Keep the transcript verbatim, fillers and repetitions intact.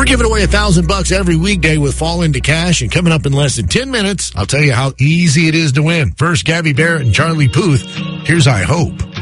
giving away a thousand bucks every weekday with Fall Into Cash, and coming up in less than ten minutes, I'll tell you how easy it is to win. First, Gabby Barrett and Charlie Puth. Here's I Hope.